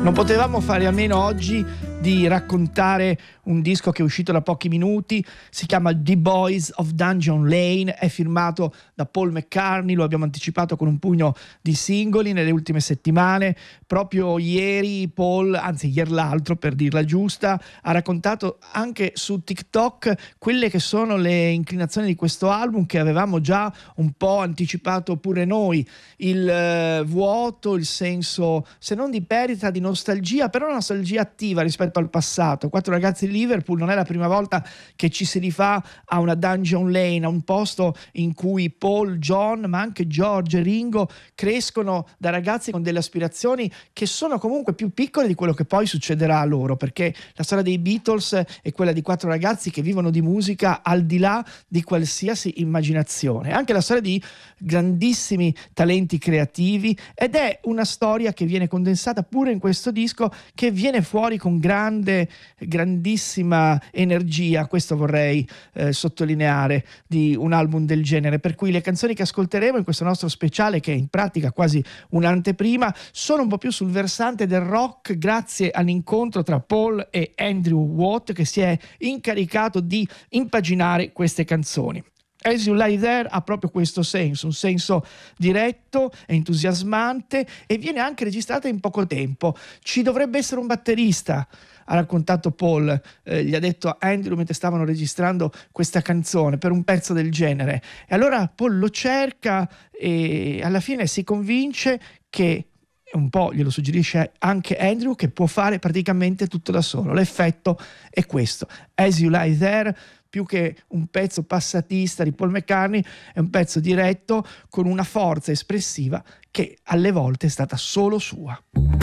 Non potevamo fare a meno oggi di raccontare un disco che è uscito da pochi minuti, si chiama The Boys of Dungeon Lane, è firmato da Paul McCartney, lo abbiamo anticipato con un pugno di singoli nelle ultime settimane. Proprio ieri Paul, anzi ieri l'altro per dirla giusta, ha raccontato anche su TikTok quelle che sono le inclinazioni di questo album che avevamo già un po' anticipato pure noi, il vuoto, il senso se non di perdita, di nostalgia, però una nostalgia attiva rispetto al passato. Quattro ragazzi di Liverpool non è la prima volta che ci si rifà a una dungeon lane, a un posto in cui Paul, John, ma anche George e Ringo crescono da ragazzi con delle aspirazioni che sono comunque più piccole di quello che poi succederà a loro, perché la storia dei Beatles è quella di quattro ragazzi che vivono di musica al di là di qualsiasi immaginazione, anche la storia di grandissimi talenti creativi, ed è una storia che viene condensata pure in questo disco, che viene fuori con grandissima energia. Questo vorrei sottolineare di un album del genere, per cui le canzoni che ascolteremo in questo nostro speciale, che è in pratica quasi un'anteprima, sono un po' più sul versante del rock, grazie all'incontro tra Paul e Andrew Watt, che si è incaricato di impaginare queste canzoni. As You Lie There ha proprio questo senso, un senso diretto, entusiasmante, e viene anche registrata in poco tempo. Ci dovrebbe essere un batterista, ha raccontato Paul, gli ha detto a Andrew mentre stavano registrando questa canzone per un pezzo del genere, e allora Paul lo cerca e alla fine si convince che, un po' glielo suggerisce anche Andrew, che può fare praticamente tutto da solo. L'effetto è questo. As You Lie There, più che un pezzo passatista di Paul McCartney, è un pezzo diretto con una forza espressiva che alle volte è stata solo sua.